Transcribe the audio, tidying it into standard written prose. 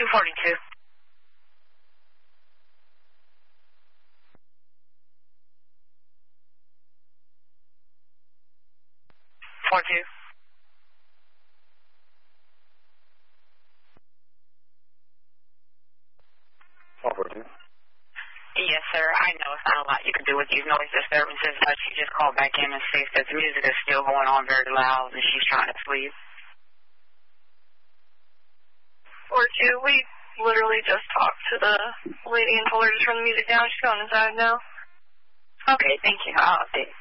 42. 42. 42. Yes, sir. I know it's not a lot you can do with these noise disturbances, but she just called back in and states that the music is still going on very loud and she's trying to sleep. 42, we literally just talked to the lady and told her to turn the music down. She's going inside now. Okay, thank you. I'll update.